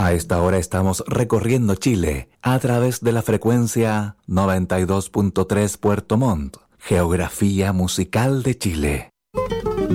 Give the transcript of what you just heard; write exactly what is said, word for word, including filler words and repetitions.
A esta hora estamos recorriendo Chile a través de la frecuencia noventa y dos punto tres Puerto Montt, geografía musical de Chile.